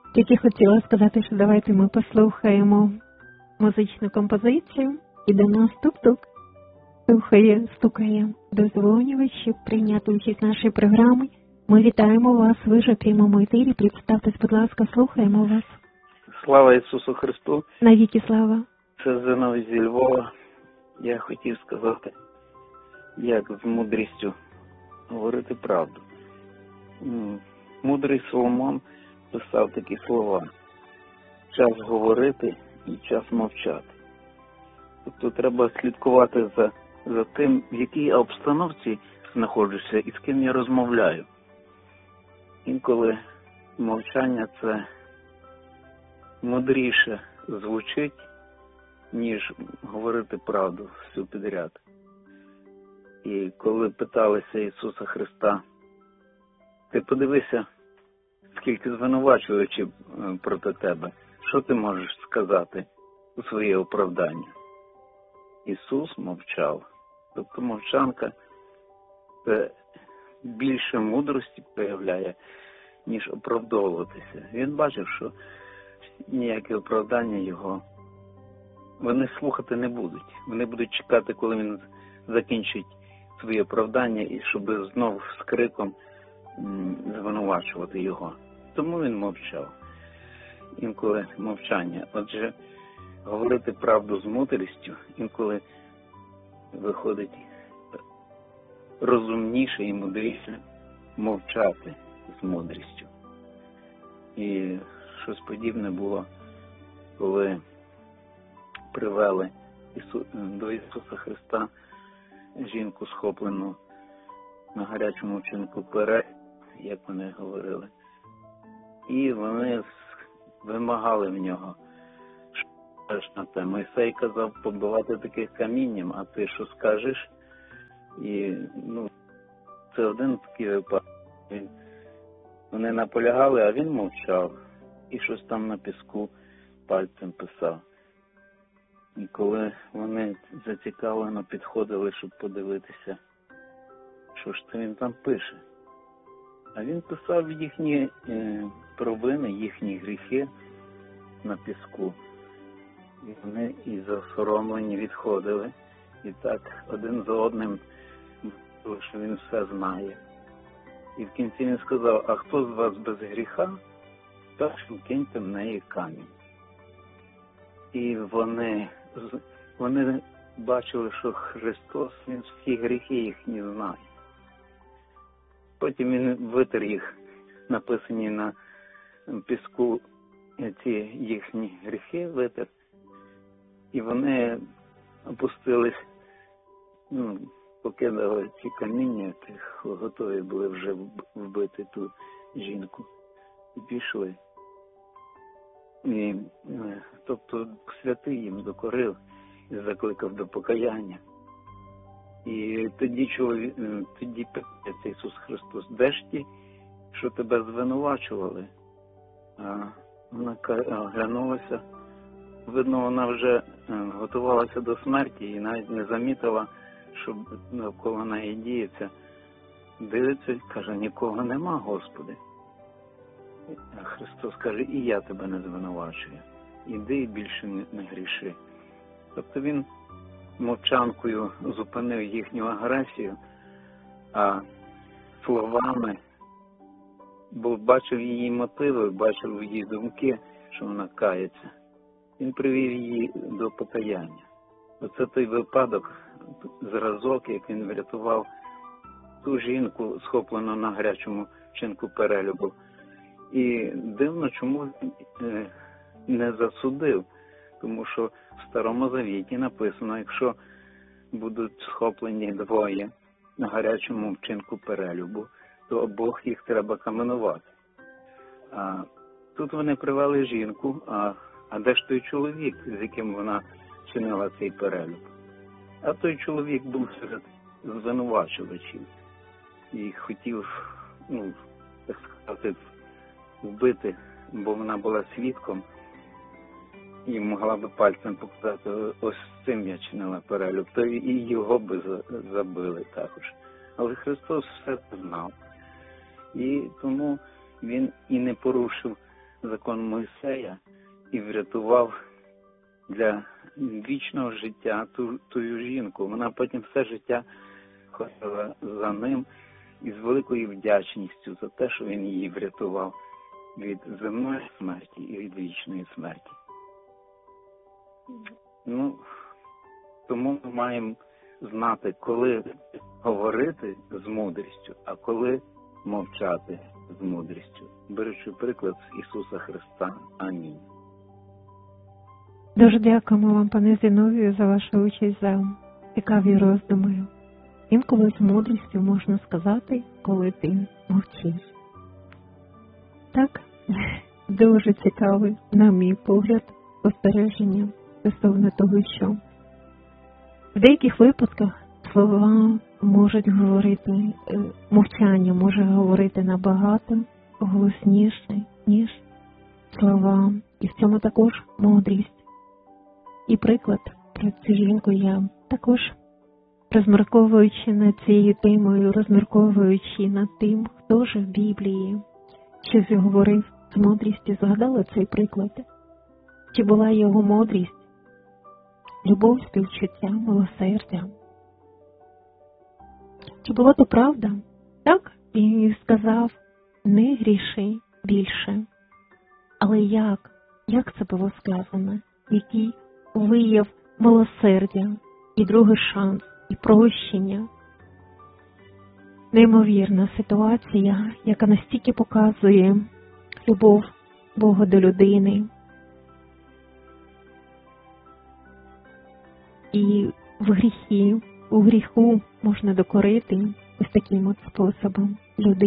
Тільки хотіла сказати, що давайте ми послухаємо музичну композицію і до нас тук-тук. Стукає дозвонювач, щоб прийняти участь в нашій програмі. Ми вітаємо вас, ви ж у прямому ефірі. Представтесь, будь ласка, слухаємо вас. Слава Ісусу Христу! Навіки слава! Це Зиновій зі Львова. Я хотів сказати, як з мудрістю говорити правду. Мудрий Соломон писав такі слова: час говорити і час мовчати. Тобто треба слідкувати за тим, в якій обстановці знаходжуся і з ким я розмовляю. Інколи мовчання – це мудріше звучить, ніж говорити правду всю підряд. І коли питалися Ісуса Христа, ти подивися, скільки звинувачувачів проти тебе, що ти можеш сказати у своє оправдання? Ісус мовчав. Тобто мовчанка це більше мудрості проявляє, ніж оправдовуватися. Він бачив, що ніякі оправдання його вони слухати не будуть. Вони будуть чекати, коли він закінчить своє оправдання, і щоб знов з криком звинувачувати його. Тому він мовчав. Інколи мовчання. Отже, говорити правду з мудрістю інколи виходить розумніше і мудріше мовчати з мудрістю. І щось подібне було, коли привели до Ісуса Христа жінку, схоплену на гарячому вчинку перед, як вони говорили. І вони вимагали в нього, що скажеш на те. Мойсей казав побивати таких камінням, а ти що скажеш? І це один такий випадок. Вони наполягали, а він мовчав. І щось там на піску пальцем писав. І коли вони зацікавлено підходили, щоб подивитися, що ж це він там пише. А він писав їхні провини, їхні гріхи на піску. І вони і засоромлені відходили. І так один за одним, що він все знає. І в кінці він сказав: а хто з вас без гріха, першим киньте в неї камінь. І вони бачили, що Христос, Він всі гріхи їхні знає. Потім Він витер їх, написані на піску, ці їхні гріхи витер. І вони опустились, покидали ці каміння, готові були вже вбити ту жінку. І пішли. І, тобто святий їм докорив і закликав до покаяння. І тоді питається Ісус Христос: де ж ті, що тебе звинувачували? Вона оглянулася. Видно, вона вже готувалася до смерті і навіть не замітила, що навколо неї діється. Дивиться і каже: нікого нема, Господи. А Христос каже: і я тебе не звинувачую. Іди і більше не гріши. Тобто він мовчанкою зупинив їхню агресію, а словами, бо бачив її мотиви, бачив її думки, що вона кається. Він привів її до покаяння. Оце той випадок, зразок, як він врятував ту жінку, схоплену на гарячому вчинку перелюбу. І дивно, чому не засудив, тому що в Старому Завіті написано: якщо будуть схоплені двоє на гарячому вчинку перелюбу, то обох їх треба каменувати. А тут вони привели жінку, а де ж той чоловік, з яким вона чинила цей перелюб? А той чоловік був серед звинувачувачів і хотів, так сказати, вбити, бо вона була свідком і могла би пальцем показати: ось з цим я чинила перелюб, то і його би забили також. Але Христос все це знав. І тому Він і не порушив закон Мойсея і врятував для вічного життя тую жінку. Вона потім все життя ходила за ним із великою вдячністю за те, що він її врятував від земної смерті і від вічної смерті. Тому ми маємо знати, коли говорити з мудрістю, а коли мовчати з мудрістю, беручи приклад з Ісуса Христа. Амінь. Дуже дякуємо вам, пане Зіновію, за вашу участь, за цікаві роздуми. Інколи з мудрістю можна сказати, коли ти мовчиш. Так, дуже цікаве, на мій погляд, спостереження стосовно того, що в деяких випадках слова можуть говорити, мовчання може говорити набагато голосніше, ніж слова. І в цьому також мудрість. І приклад про цю жінку я також, розмірковуючи над цією темою, розмірковуючи над тим, хто ж в Біблії щось говорив з мудрістю, згадала цей приклад. Чи була його мудрість, любов, співчуття, милосердя? Чи було то правда? Так, він сказав, не гріши більше. Але як це було сказано? Який вияв милосердя, і другий шанс, і прощення. Неймовірна ситуація, яка настільки показує любов Бога до людини. І у гріху можна докорити ось таким от способом людину.